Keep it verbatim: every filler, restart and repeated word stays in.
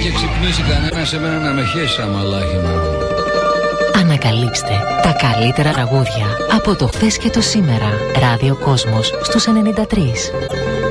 και ξυπνήσει κανένας, εμένα να με χέσει αμαλάχη μου. Ανακαλύψτε τα καλύτερα τραγούδια από το χθες και το σήμερα. Ράδιο Κόσμος στους ενενήντα τρία.